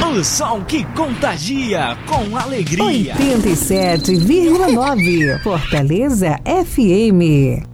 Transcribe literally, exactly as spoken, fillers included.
O som que contagia com alegria. oitenta e sete vírgula nove Fortaleza F M.